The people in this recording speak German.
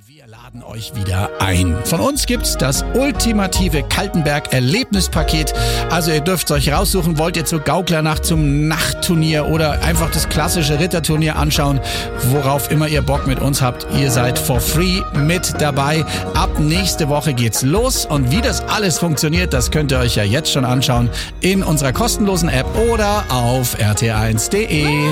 Wir laden euch wieder ein. Von uns gibt's das ultimative Kaltenberg-Erlebnispaket. Also ihr dürft euch raussuchen, wollt ihr zur Gauklernacht, zum Nachtturnier oder einfach das klassische Ritterturnier anschauen, worauf immer ihr Bock mit uns habt. Ihr seid for free mit dabei. Ab nächste Woche geht's los und wie das alles funktioniert, das könnt ihr euch ja jetzt schon anschauen in unserer kostenlosen App oder auf rt1.de.